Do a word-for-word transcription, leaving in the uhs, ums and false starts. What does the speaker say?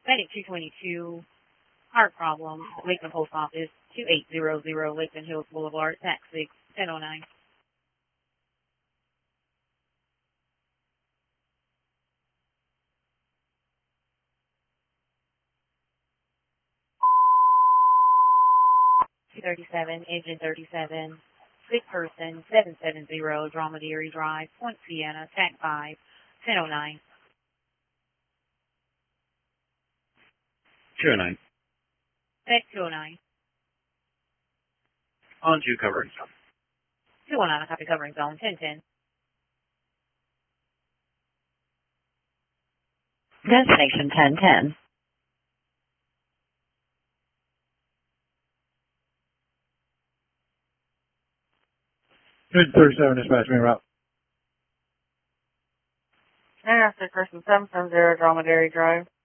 Medic two twenty-two, heart problem, Lakeland Post Office, two eight zero zero Lakeland Hills Boulevard, tax six, ten oh nine. two thirty-seven, engine thirty-seven, sick person, seven seven zero Dromedary Drive, Point Sienna, tax five, ten oh nine. two oh nine. Tax two oh nine. On to covering zone. two oh nine, copy covering zone, ten ten. Destination ten ten. Good thirty-seven, dispatch me route. Intercept person seven seven zero Dromedary Drive.